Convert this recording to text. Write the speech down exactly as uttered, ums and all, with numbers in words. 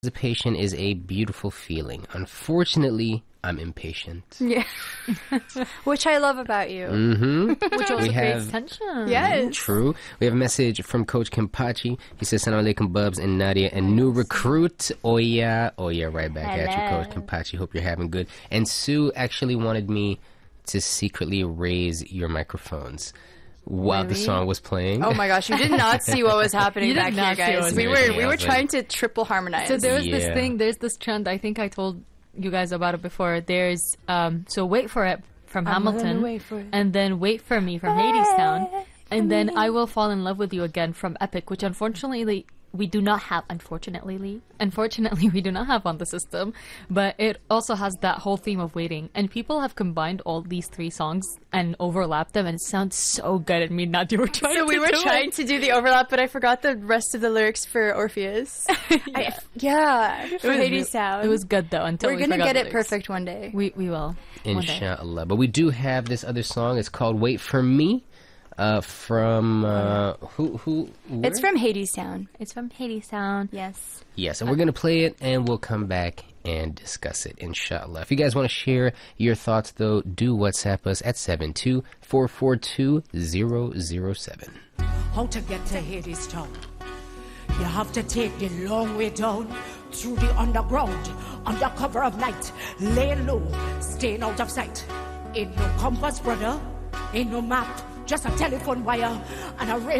Anticipation is a beautiful feeling. Unfortunately, I'm impatient. Yeah. Which I love about you. Mm-hmm. Which also We creates have- tension. Yes. True. We have a message from Coach Kimpachi. He says, Salam alaikum, Bubs and Nadia, and new recruit. Oh yeah. Oh yeah, right back at you, Hello. Coach Kimpachi. Hope you're having good. And Sue actually wanted me to secretly raise your microphones while the Really? song was playing. Oh my gosh, you did not see what was happening You back did here, not see what guys. was We were happening. we I were was trying like- to triple harmonize. So there's this Yeah. thing, there's this trend, I think I told you guys about it before. There's, um, so Wait For It from I'm gonna Hamilton, wait for it. and then Wait For Me from Hadestown, and then I Will Fall in Love With You Again from Epic, which unfortunately we do not have, unfortunately, Lee. Unfortunately, we do not have on the system, but it also has that whole theme of waiting, and people have combined all these three songs and overlapped them, and it sounds so good. And me and Nadia were trying So to we were do trying it. to do the overlap, but I forgot the rest of the lyrics for Orpheus. I, yeah, for It was Hades real- Sound. It was good though. Until We're we gonna forgot get the it lyrics. perfect one day. We we will. One day. Inshallah. But we do have this other song. It's called Wait For Me. Uh, from uh, who who where? It's from Hades Town. It's from Hadestown. Yes. Yes, and we're going to play it, and we'll come back and discuss it, inshallah. If you guys want to share your thoughts, though, do WhatsApp us at seven two four four two zero zero seven. How to get to Hades Town? You have to take the long way down through the underground, under cover of night, lay low, staying out of sight. Ain't no compass, brother, ain't no map, just a telephone wire and a radio.